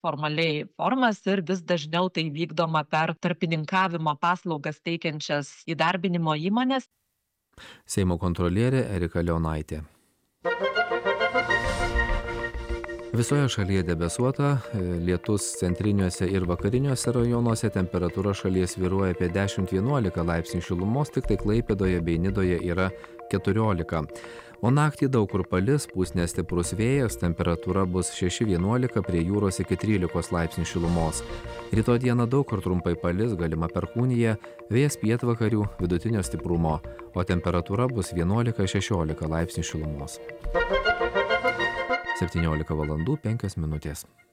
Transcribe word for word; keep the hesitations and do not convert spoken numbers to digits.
formaliai formas ir vis dažniau tai vykdoma per tarpininkavimo paslaugas teikiančias įdarbinimo įmones. Seimo kontrolierė Erika Leonaitė. Visoje šalyje debesuota, lietus centriniuose ir vakariniuose rajonuose, temperatūra šalyje svyruoja apie dešimt vienuolika laipsnių šilumos, tik tai Klaipėdoje bei Nidoje yra keturiolika. O naktį daug kur palis, pūs nestiprus vėjas, temperatūra bus šeši vienuolika, prie jūros iki trylikos laipsnių šilumos. Rytoj dieną daug kur trumpai palis, galima perkūnija, vėjas pietvakarių vidutinio stiprumo, o temperatūra bus vienuolika šešiolika laipsnių šilumos. septyniolika valandų penkios minutės.